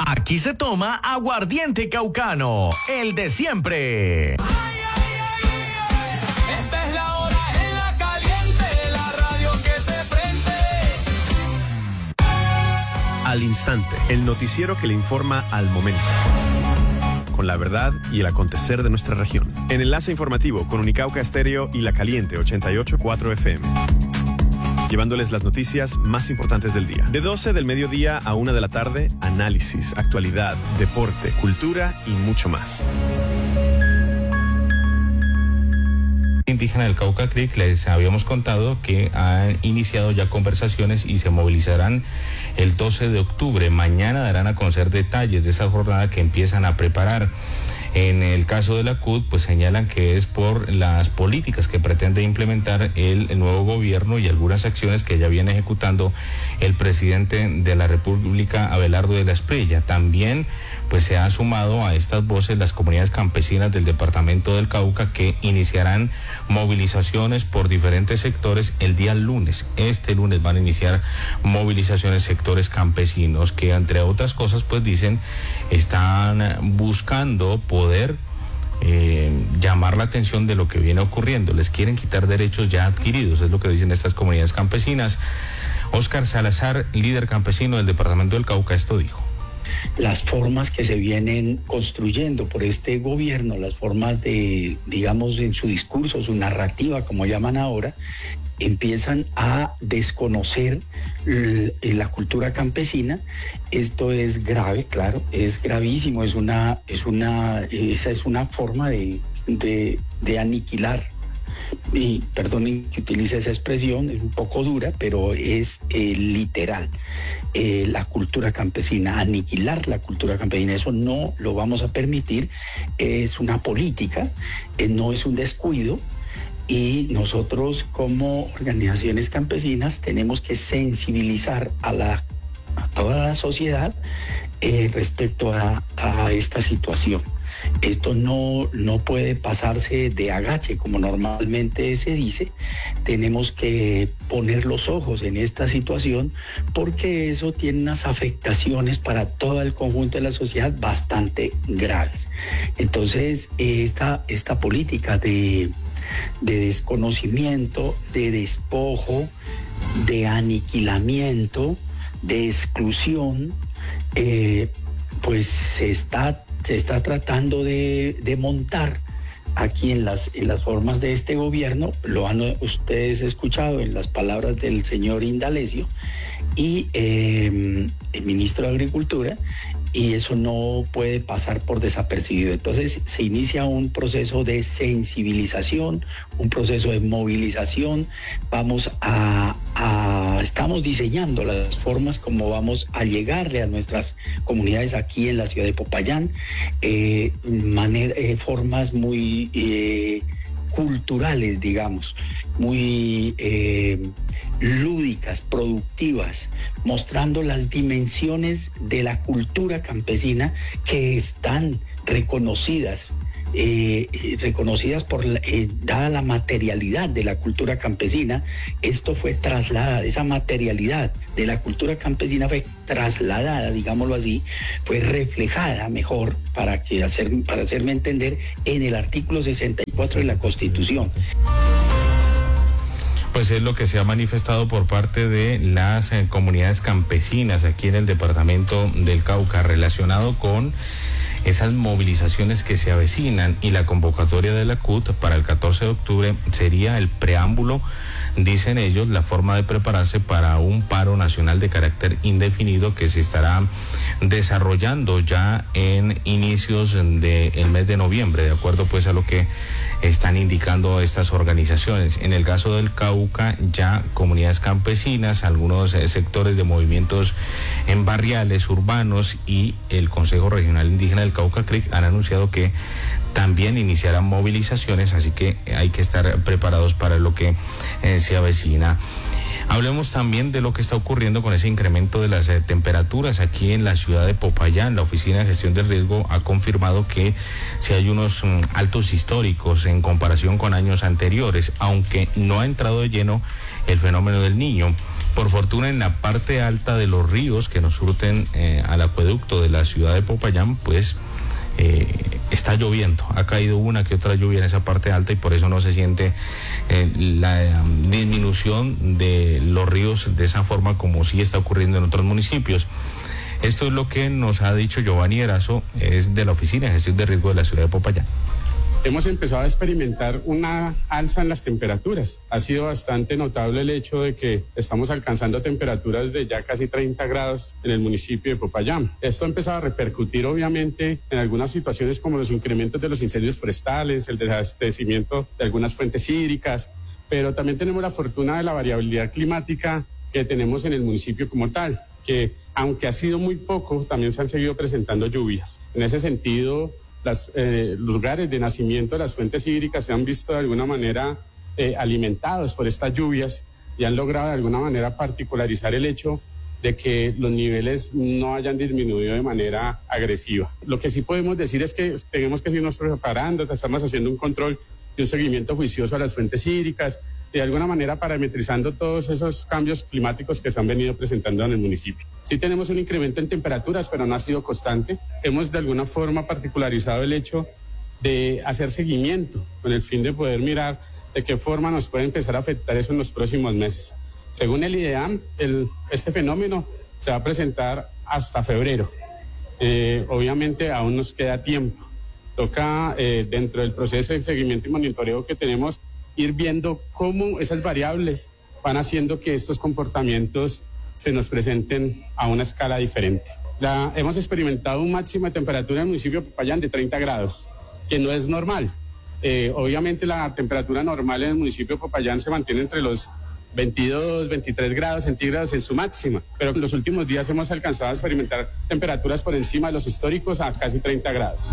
Aquí se toma aguardiente caucano, el de siempre. Esta es la hora en la caliente, la radio que te prende. Al instante, el noticiero que le informa al momento, con la verdad y el acontecer de nuestra región. En Enlace Informativo con Unicauca Estéreo y La Caliente 88.4 FM. Llevándoles las noticias más importantes del día. De 12 del mediodía a 1 de la tarde, análisis, actualidad, deporte, cultura y mucho más. Indígena del Cauca Creek, les habíamos contado que han iniciado ya conversaciones y se movilizarán el 12 de octubre. Mañana darán a conocer detalles de esa jornada que empiezan a preparar. En el caso de la CUT, pues señalan que es por las políticas que pretende implementar el nuevo gobierno y algunas acciones que ya viene ejecutando el presidente de la República, Abelardo de la Espriella. También pues se ha sumado a estas voces las comunidades campesinas del departamento del Cauca, que iniciarán movilizaciones por diferentes sectores el día lunes. Este lunes van a iniciar movilizaciones sectores campesinos que, entre otras cosas, pues dicen, están buscando poder llamar la atención de lo que viene ocurriendo. Les quieren quitar derechos ya adquiridos, es lo que dicen estas comunidades campesinas. Óscar Salazar, líder campesino del departamento del Cauca, esto dijo. Las formas que se vienen construyendo por este gobierno, las formas de, digamos, en su discurso, su narrativa, como llaman ahora, empiezan a desconocer la cultura campesina. Esto es grave, claro, es gravísimo, esa es una forma de aniquilar. Y perdonen que utilice esa expresión, es un poco dura, pero es literal. La cultura campesina, aniquilar la cultura campesina, eso no lo vamos a permitir. Es una política, no es un descuido. Y nosotros como organizaciones campesinas tenemos que sensibilizar a toda la sociedad respecto a esta situación. Esto no puede pasarse de agache, como normalmente se dice. Tenemos que poner los ojos en esta situación porque eso tiene unas afectaciones para todo el conjunto de la sociedad bastante graves. Entonces, esta política de desconocimiento, de despojo, de aniquilamiento, de exclusión, pues se está tratando de montar aquí en las formas de este gobierno. Lo han ustedes escuchado en las palabras del señor Indalecio y el ministro de Agricultura, y eso no puede pasar por desapercibido. Entonces se inicia un proceso de sensibilización, un proceso de movilización. Estamos diseñando las formas como vamos a llegarle a nuestras comunidades aquí en la ciudad de Popayán, formas muy culturales, digamos, muy lúdicas, productivas, mostrando las dimensiones de la cultura campesina que están reconocidas por dada la materialidad de la cultura campesina. Esto fue trasladada, esa materialidad de la cultura campesina fue trasladada, digámoslo así, fue reflejada mejor, para hacerme entender, en el artículo 64 de la Constitución. Pues es lo que se ha manifestado por parte de las comunidades campesinas aquí en el departamento del Cauca, relacionado con esas movilizaciones que se avecinan, y la convocatoria de la CUT para el 14 de octubre sería el preámbulo, dicen ellos, la forma de prepararse para un paro nacional de carácter indefinido que se estará desarrollando ya en inicios del mes de noviembre, de acuerdo pues a lo que están indicando estas organizaciones. En el caso del Cauca, ya comunidades campesinas, algunos sectores de movimientos en barriales urbanos y el Consejo Regional Indígena del Cauca Creek han anunciado que también iniciarán movilizaciones, así que hay que estar preparados para lo que se avecina. Hablemos también de lo que está ocurriendo con ese incremento de las temperaturas aquí en la ciudad de Popayán. La Oficina de Gestión del Riesgo ha confirmado que sí hay unos altos históricos en comparación con años anteriores, aunque no ha entrado de lleno el fenómeno del Niño. Por fortuna, en la parte alta de los ríos que nos surten al acueducto de la ciudad de Popayán, pues está lloviendo. Ha caído una que otra lluvia en esa parte alta y por eso no se siente la disminución de los ríos de esa forma como sí está ocurriendo en otros municipios. Esto es lo que nos ha dicho Giovanni Erazo, es de la Oficina de Gestión de Riesgo de la ciudad de Popayán. Hemos empezado a experimentar una alza en las temperaturas. Ha sido bastante notable el hecho de que estamos alcanzando temperaturas de ya casi 30 grados en el municipio de Popayán. Esto ha empezado a repercutir obviamente en algunas situaciones como los incrementos de los incendios forestales, el desabastecimiento de algunas fuentes hídricas, pero también tenemos la fortuna de la variabilidad climática que tenemos en el municipio como tal, que aunque ha sido muy poco, también se han seguido presentando lluvias. En ese sentido, los lugares de nacimiento de las fuentes hídricas se han visto de alguna manera alimentados por estas lluvias y han logrado de alguna manera particularizar el hecho de que los niveles no hayan disminuido de manera agresiva. Lo que sí podemos decir es que tenemos que irnos preparando, estamos haciendo un control y un seguimiento juicioso a las fuentes hídricas, de alguna manera parametrizando todos esos cambios climáticos que se han venido presentando en el municipio. Sí tenemos un incremento en temperaturas, pero no ha sido constante. Hemos de alguna forma particularizado el hecho de hacer seguimiento con el fin de poder mirar de qué forma nos puede empezar a afectar eso en los próximos meses. Según el IDEAM, este fenómeno se va a presentar hasta febrero. Obviamente aún nos queda tiempo. Toca dentro del proceso de seguimiento y monitoreo que tenemos ir viendo cómo esas variables van haciendo que estos comportamientos se nos presenten a una escala diferente. Hemos experimentado un máximo de temperatura en el municipio de Popayán de 30 grados, que no es normal. Obviamente la temperatura normal en el municipio de Popayán se mantiene entre los 22, 23 grados centígrados en su máxima, pero en los últimos días hemos alcanzado a experimentar temperaturas por encima de los históricos a casi 30 grados.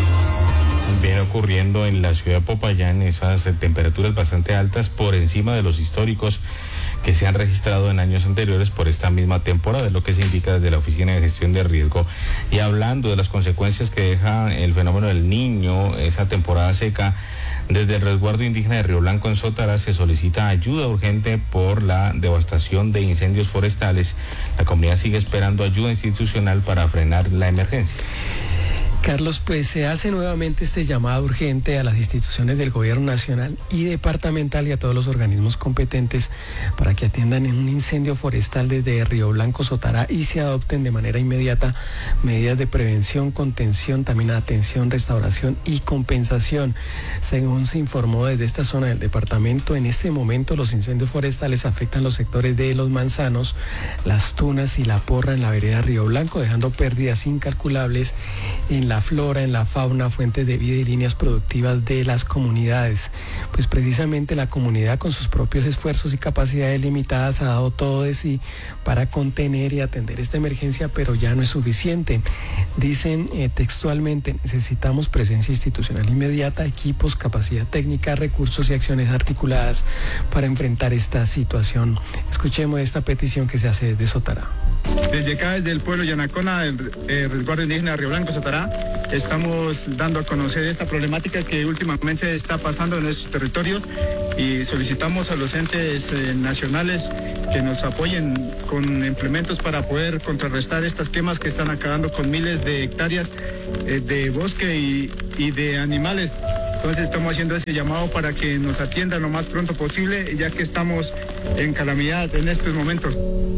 Viene ocurriendo en la ciudad de Popayán esas temperaturas bastante altas por encima de los históricos que se han registrado en años anteriores por esta misma temporada, es lo que se indica desde la Oficina de Gestión de Riesgo. Y hablando de las consecuencias que deja el fenómeno del Niño, esa temporada seca, desde el resguardo indígena de Río Blanco en Sotará se solicita ayuda urgente por la devastación de incendios forestales. La comunidad sigue esperando ayuda institucional para frenar la emergencia. Carlos, pues se hace nuevamente este llamado urgente a las instituciones del gobierno nacional y departamental y a todos los organismos competentes para que atiendan en un incendio forestal desde Río Blanco, Sotará y se adopten de manera inmediata medidas de prevención, contención, también atención, restauración y compensación. Según se informó desde esta zona del departamento, en este momento los incendios forestales afectan los sectores de Los Manzanos, Las Tunas y La Porra en la vereda Río Blanco, dejando pérdidas incalculables en la flora, en la fauna, fuentes de vida y líneas productivas de las comunidades. Pues precisamente la comunidad con sus propios esfuerzos y capacidades limitadas ha dado todo de sí para contener y atender esta emergencia, pero ya no es suficiente. Dicen textualmente, necesitamos presencia institucional inmediata, equipos, capacidad técnica, recursos y acciones articuladas para enfrentar esta situación. Escuchemos esta petición que se hace desde Sotará. Desde acá, desde el pueblo Yanacona, el resguardo indígena de Río Blanco, Sotará, estamos dando a conocer esta problemática que últimamente está pasando en nuestros territorios y solicitamos a los entes nacionales que nos apoyen con implementos para poder contrarrestar estas quemas que están acabando con miles de hectáreas de bosque y de animales. Entonces estamos haciendo ese llamado para que nos atiendan lo más pronto posible, ya que estamos en calamidad en estos momentos.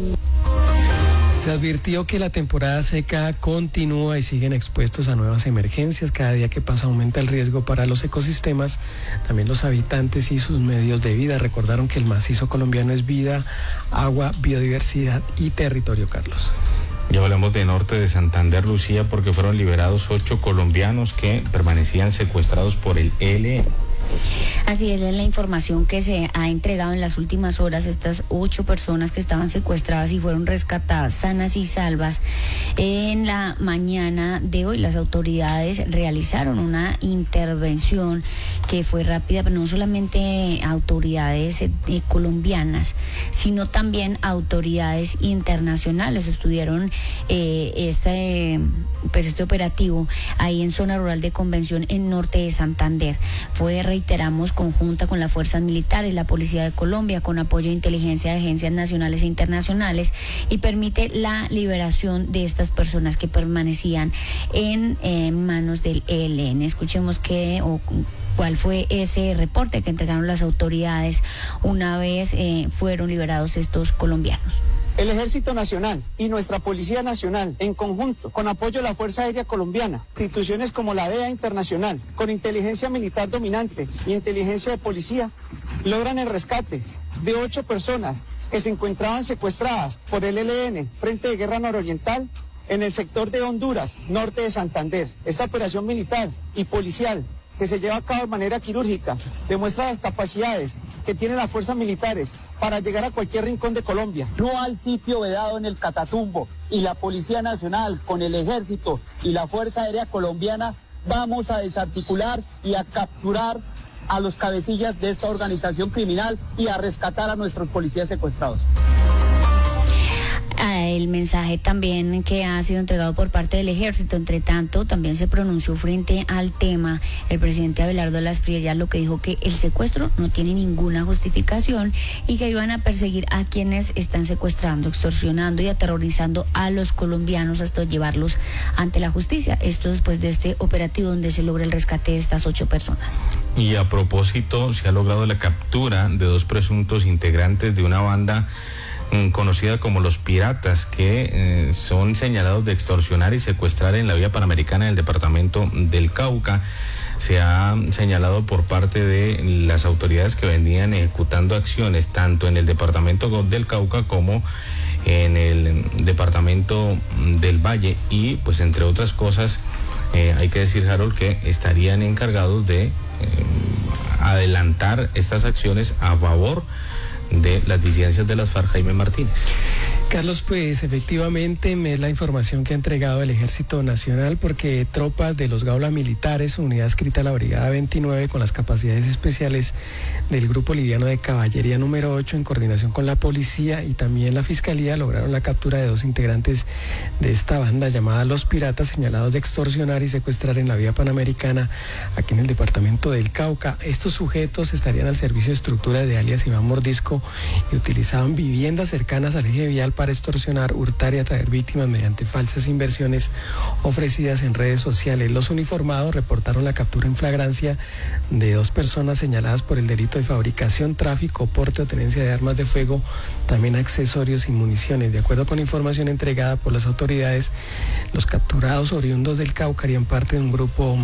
Se advirtió que la temporada seca continúa y siguen expuestos a nuevas emergencias. Cada día que pasa aumenta el riesgo para los ecosistemas, también los habitantes y sus medios de vida. Recordaron que el macizo colombiano es vida, agua, biodiversidad y territorio, Carlos. Ya hablamos de norte de Santander, Lucía, porque fueron liberados 8 colombianos que permanecían secuestrados por el ELN. Así es la información que se ha entregado en las últimas horas. Estas 8 personas que estaban secuestradas y fueron rescatadas sanas y salvas. En la mañana de hoy las autoridades realizaron una intervención que fue rápida, pero no solamente autoridades colombianas, sino también autoridades internacionales estuvieron este operativo ahí en zona rural de Convención en norte de Santander. Fue, reitero, reiteramos, conjunta con las fuerzas militares y la Policía de Colombia, con apoyo de inteligencia de agencias nacionales e internacionales, y permite la liberación de estas personas que permanecían en manos del ELN. Escuchemos cuál fue ese reporte que entregaron las autoridades una vez fueron liberados estos colombianos. El Ejército Nacional y nuestra Policía Nacional, en conjunto, con apoyo de la Fuerza Aérea Colombiana, instituciones como la DEA Internacional, con inteligencia militar dominante y inteligencia de policía, logran el rescate de 8 personas que se encontraban secuestradas por el ELN, Frente de Guerra Nororiental, en el sector de Honduras, norte de Santander. Esta operación militar y policial, que se lleva a cabo de manera quirúrgica, demuestra las capacidades que tienen las fuerzas militares para llegar a cualquier rincón de Colombia. No al sitio vedado en el Catatumbo, y la Policía Nacional con el Ejército y la Fuerza Aérea Colombiana vamos a desarticular y a capturar a los cabecillas de esta organización criminal y a rescatar a nuestros policías secuestrados. El mensaje también que ha sido entregado por parte del Ejército. Entre tanto, también se pronunció frente al tema el presidente Abelardo Las Priellas, lo que dijo que el secuestro no tiene ninguna justificación y que iban a perseguir a quienes están secuestrando, extorsionando y aterrorizando a los colombianos hasta llevarlos ante la justicia. Esto después de este operativo donde se logra el rescate de estas 8 personas. Y a propósito, se ha logrado la captura de 2 presuntos integrantes de una banda conocida como Los Piratas, que son señalados de extorsionar y secuestrar en la vía panamericana del departamento del Cauca. Se ha señalado por parte de las autoridades que venían ejecutando acciones tanto en el departamento del Cauca como en el departamento del Valle, y pues entre otras cosas hay que decir, Harold, que estarían encargados de adelantar estas acciones a favor de las disidencias de las FARC. Jaime Martínez. Carlos, pues efectivamente es la información que ha entregado el Ejército Nacional, porque tropas de los Gaula militares, unidad adscrita a la Brigada 29 con las capacidades especiales del Grupo Liviano de Caballería número 8, en coordinación con la policía y también la Fiscalía, lograron la captura de 2 integrantes de esta banda llamada Los Piratas, señalados de extorsionar y secuestrar en la vía panamericana aquí en el departamento del Cauca. Estos sujetos estarían al servicio de estructuras de alias Iván Mordisco y utilizaban viviendas cercanas al eje vial para extorsionar, hurtar y atraer víctimas mediante falsas inversiones ofrecidas en redes sociales. Los uniformados reportaron la captura en flagrancia de 2 personas señaladas por el delito de fabricación, tráfico, porte o tenencia de armas de fuego, también accesorios y municiones. De acuerdo con información entregada por las autoridades, los capturados oriundos del Cauca harían parte de un grupo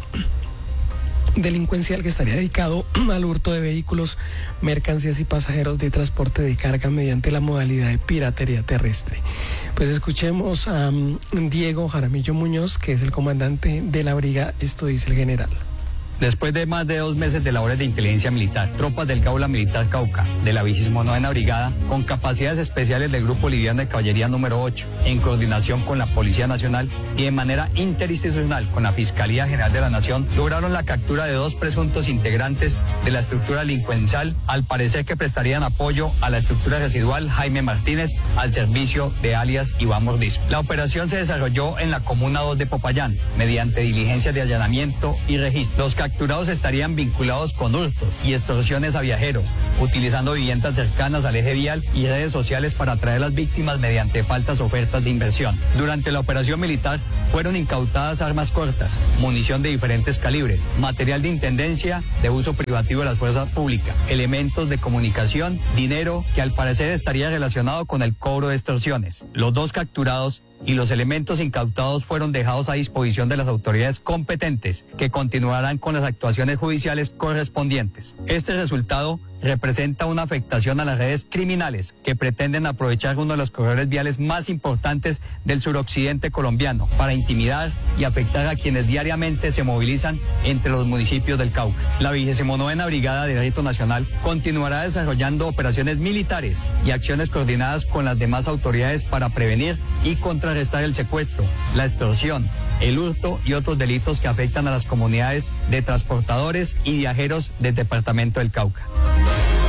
delincuencial que estaría dedicado al hurto de vehículos, mercancías y pasajeros de transporte de carga mediante la modalidad de piratería terrestre. Pues escuchemos a Diego Jaramillo Muñoz, que es el comandante de la brigada. Esto dice el general. Después de más de 2 meses de labores de inteligencia militar, tropas del Gaula Militar Cauca, de la 29ª Brigada, con capacidades especiales del Grupo Liviano de Caballería número 8, en coordinación con la Policía Nacional y de manera interinstitucional con la Fiscalía General de la Nación, lograron la captura de 2 presuntos integrantes de la estructura delincuencial, al parecer que prestarían apoyo a la estructura residual Jaime Martínez, al servicio de alias Iván Mordisco. La operación se desarrolló en la Comuna 2 de Popayán, mediante diligencias de allanamiento y registro. Los capturados estarían vinculados con hurtos y extorsiones a viajeros, utilizando viviendas cercanas al eje vial y redes sociales para atraer a las víctimas mediante falsas ofertas de inversión. Durante la operación militar fueron incautadas armas cortas, munición de diferentes calibres, material de intendencia de uso privativo de las fuerzas públicas, elementos de comunicación, dinero que al parecer estaría relacionado con el cobro de extorsiones. Los 2 capturados y los elementos incautados fueron dejados a disposición de las autoridades competentes, que continuarán con las actuaciones judiciales correspondientes. Este resultado representa una afectación a las redes criminales que pretenden aprovechar uno de los corredores viales más importantes del suroccidente colombiano para intimidar y afectar a quienes diariamente se movilizan entre los municipios del Cauca. La 29ª Brigada del Ejército Nacional continuará desarrollando operaciones militares y acciones coordinadas con las demás autoridades para prevenir y contrarrestar el secuestro, la extorsión, el hurto y otros delitos que afectan a las comunidades de transportadores y viajeros del departamento del Cauca.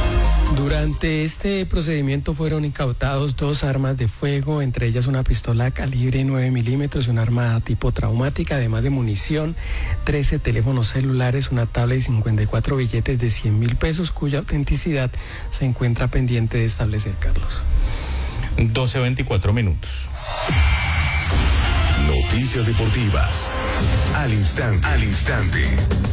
Durante este procedimiento fueron incautados 2 armas de fuego, entre ellas una pistola calibre 9 milímetros y un arma tipo traumática, además de munición, 13 teléfonos celulares, una tablet y 54 billetes de 100.000 pesos, cuya autenticidad se encuentra pendiente de establecer, Carlos. 12:24 minutos. Noticias deportivas. Al instante. Al instante.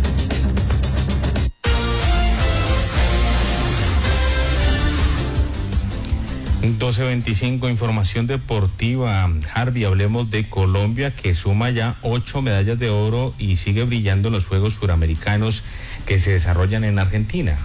En 12:25, información deportiva. Harvey, hablemos de Colombia, que suma ya 8 medallas de oro y sigue brillando en los Juegos Suramericanos que se desarrollan en Argentina.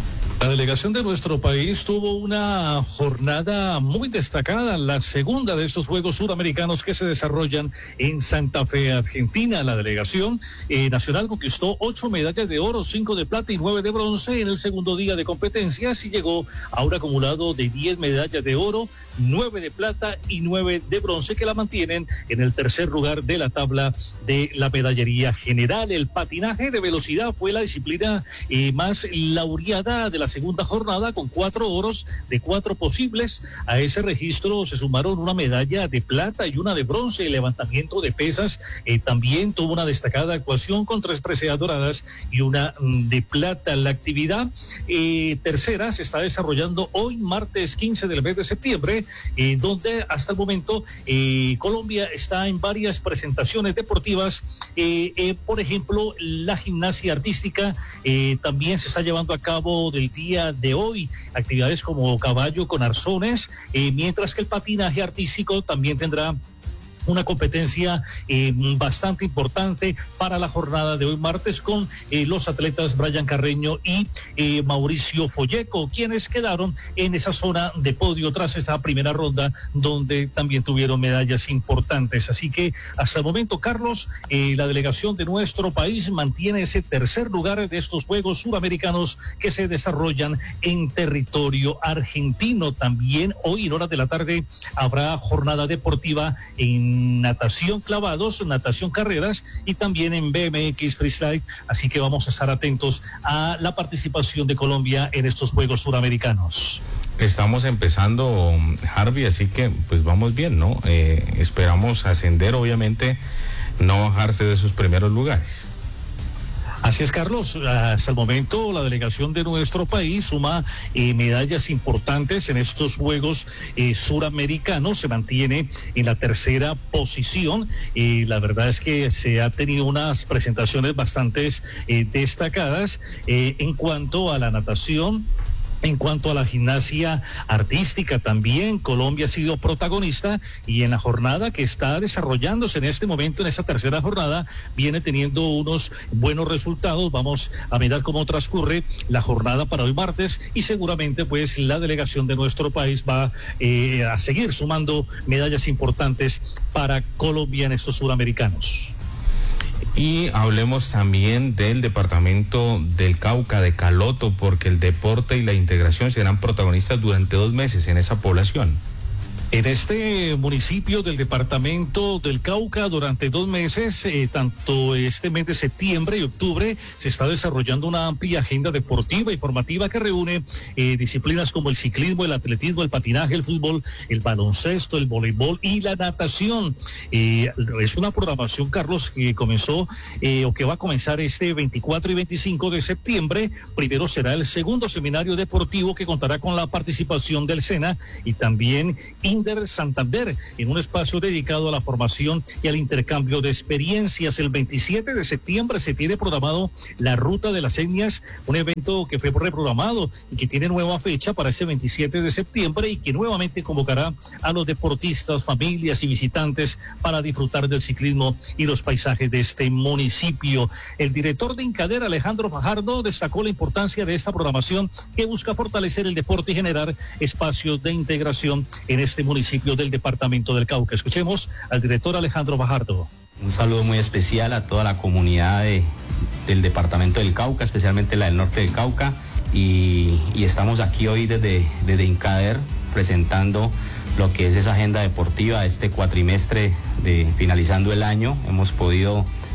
La delegación de nuestro país tuvo una jornada muy destacada, la segunda de estos Juegos Suramericanos que se desarrollan en Santa Fe, Argentina. La delegación nacional conquistó 8 medallas de oro, 5 de plata y 9 de bronce en el segundo día de competencias y llegó a un acumulado de 10 medallas de oro, 9 de plata y 9 de bronce, que la mantienen en el tercer lugar de la tabla de la medallería general. El patinaje de velocidad fue la disciplina más laureada de la segunda jornada, con 4 oros de 4 posibles. A ese registro se sumaron una medalla de plata y una de bronce. El levantamiento de pesas también tuvo una destacada actuación con 3 preseas doradas y una de plata. La actividad tercera se está desarrollando hoy, martes 15 del mes de septiembre, donde hasta el momento Colombia está en varias presentaciones deportivas. Por ejemplo, la gimnasia artística también se está llevando a cabo del día de hoy, actividades como caballo con arzones, mientras que el patinaje artístico también tendrá una competencia bastante importante para la jornada de hoy martes, con los atletas Brian Carreño y Mauricio Folleco, quienes quedaron en esa zona de podio tras esa primera ronda, donde también tuvieron medallas importantes. Así que hasta el momento, Carlos, la delegación de nuestro país mantiene ese tercer lugar de estos Juegos Suramericanos que se desarrollan en territorio argentino. También hoy en horas de la tarde habrá jornada deportiva en natación clavados, natación carreras y también en BMX freestyle, así que vamos a estar atentos a la participación de Colombia en estos Juegos Suramericanos. Estamos empezando, Harvey, así que pues vamos bien, ¿no? Esperamos ascender, obviamente, no bajarse de sus primeros lugares. Así es, Carlos. Hasta el momento la delegación de nuestro país suma medallas importantes en estos Juegos Suramericanos, se mantiene en la tercera posición. La verdad es que se ha tenido unas presentaciones bastante destacadas en cuanto a la natación. En cuanto a la gimnasia artística también, Colombia ha sido protagonista y en la jornada que está desarrollándose en este momento, en esa tercera jornada, viene teniendo unos buenos resultados. Vamos a mirar cómo transcurre la jornada para hoy martes y seguramente pues la delegación de nuestro país va a seguir sumando medallas importantes para Colombia en estos suramericanos. Y hablemos también del departamento del Cauca, de Caloto, porque el deporte y la integración serán protagonistas durante 2 meses en esa población. En este municipio del departamento del Cauca, durante 2 meses, tanto este mes de septiembre y octubre, se está desarrollando una amplia agenda deportiva y formativa que reúne disciplinas como el ciclismo, el atletismo, el patinaje, el fútbol, el baloncesto, el voleibol y la natación. Es una programación, Carlos, que comenzó o que va a comenzar este 24 y 25 de septiembre. Primero será el segundo seminario deportivo que contará con la participación del SENA y también Santander, en un espacio dedicado a la formación y al intercambio de experiencias. El 27 de septiembre se tiene programado la Ruta de las Etnias, un evento que fue reprogramado y que tiene nueva fecha para ese 27 de septiembre y que nuevamente convocará a los deportistas, familias y visitantes para disfrutar del ciclismo y los paisajes de este municipio. El director de Incader, Alejandro Fajardo, destacó la importancia de esta programación que busca fortalecer el deporte y generar espacios de integración en este municipio del departamento del Cauca. Escuchemos al director Alejandro Fajardo. Un saludo muy especial a toda la comunidad del departamento del Cauca, especialmente la del norte del Cauca, y estamos aquí hoy desde Incader presentando lo que es esa agenda deportiva, este cuatrimestre de finalizando el año. Hemos podido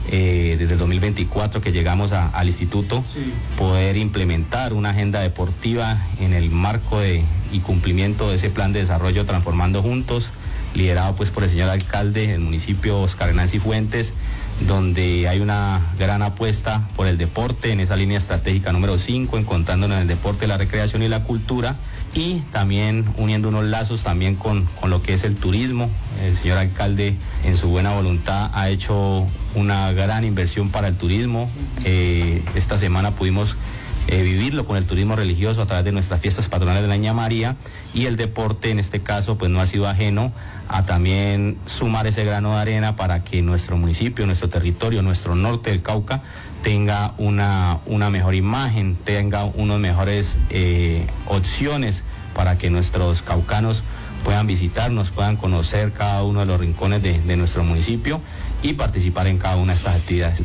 desde el 2024 que llegamos al instituto, poder implementar una agenda deportiva en el marco y cumplimiento de ese plan de desarrollo Transformando Juntos, liderado pues por el señor alcalde del municipio Oscar Hernán Cifuentes, donde hay una gran apuesta por el deporte en esa línea estratégica número 5, encontrándonos en el deporte, la recreación y la cultura, y también uniendo unos lazos también con lo que es el turismo. El señor alcalde, en su buena voluntad, ha hecho una gran inversión para el turismo. Esta semana pudimos vivirlo con el turismo religioso a través de nuestras fiestas patronales de la Niña María, y el deporte en este caso pues no ha sido ajeno a también sumar ese grano de arena para que nuestro municipio, nuestro territorio, nuestro norte del Cauca tenga una mejor imagen, tenga unas mejores opciones para que nuestros caucanos puedan visitarnos, puedan conocer cada uno de los rincones de nuestro municipio y participar en cada una de estas actividades.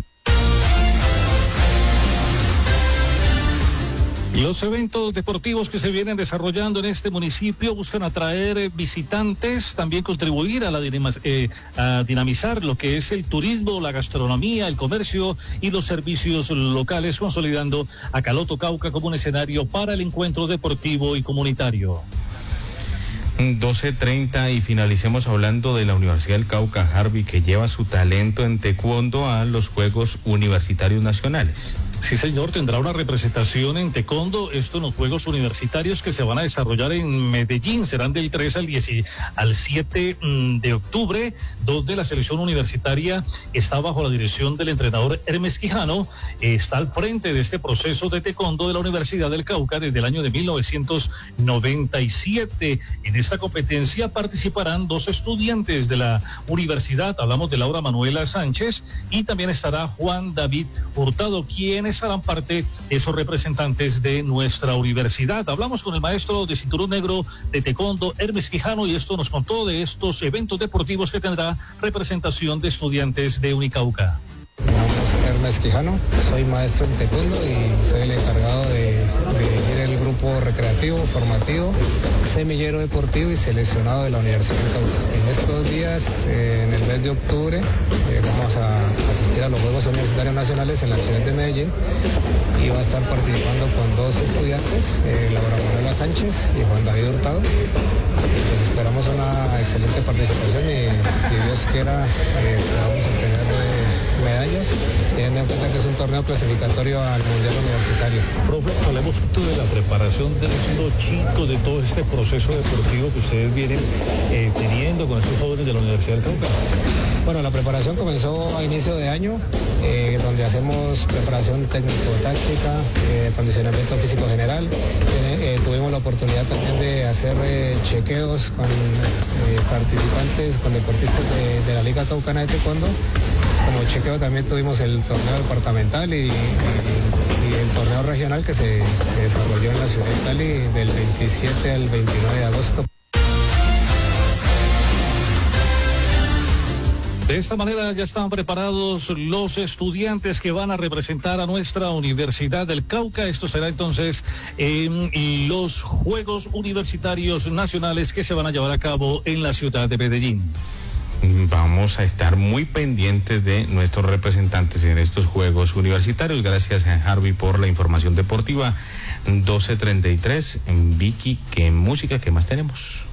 Los eventos deportivos que se vienen desarrollando en este municipio buscan atraer visitantes, también contribuir a dinamizar lo que es el turismo, la gastronomía, el comercio y los servicios locales, consolidando a Caloto Cauca como un escenario para el encuentro deportivo y comunitario. 12:30 y finalicemos hablando de la Universidad del Cauca, Harvey, que lleva su talento en taekwondo a los Juegos Universitarios Nacionales. Sí, señor, tendrá una representación en taekwondo, esto en los Juegos Universitarios que se van a desarrollar en Medellín, serán del 3 al 7 de octubre, donde la selección universitaria está bajo la dirección del entrenador Hermes Quijano, está al frente de este proceso de taekwondo de la Universidad del Cauca desde el año de 1997. En esta competencia participarán 2 estudiantes de la universidad, hablamos de Laura Manuela Sánchez, y también estará Juan David Hurtado, quienes harán parte de esos representantes de nuestra universidad. Hablamos con el maestro de cinturón negro de taekwondo, Hermes Quijano, y esto nos contó de estos eventos deportivos que tendrá representación de estudiantes de Unicauca. Mi nombre es Hermes Quijano, soy maestro en taekwondo y soy el encargado de dirigir el grupo recreativo, formativo, semillero deportivo y seleccionado de la Universidad del Cauca. En estos días, en el mes de octubre, vamos a asistir a los Juegos Universitarios Nacionales en la ciudad de Medellín y va a estar participando con 2 estudiantes, Laura Manuela Sánchez y Juan David Hurtado. Pues esperamos una excelente participación y Dios quiera podamos obtener medallas, teniendo en cuenta que es un torneo clasificatorio al Mundial Universitario. Profe, hablemos un poquito de la preparación de los chicos, de todo este proceso deportivo que ustedes vienen teniendo con estos jóvenes de la Universidad del Cauca. Bueno, la preparación comenzó a inicio de año, donde hacemos preparación técnico-táctica, acondicionamiento físico general. Tuvimos la oportunidad también de hacer chequeos con participantes, con deportistas de la Liga Caucana de Taekwondo. Como chequeo también tuvimos el torneo departamental y el torneo regional que se desarrolló en la ciudad de Cali del 27 al 29 de agosto. De esta manera ya están preparados los estudiantes que van a representar a nuestra Universidad del Cauca. Esto será entonces en los Juegos Universitarios Nacionales que se van a llevar a cabo en la ciudad de Medellín. Vamos a estar muy pendientes de nuestros representantes en estos Juegos Universitarios. Gracias a Harvey por la información deportiva. 12:33. Vicky, ¿qué música, qué más tenemos?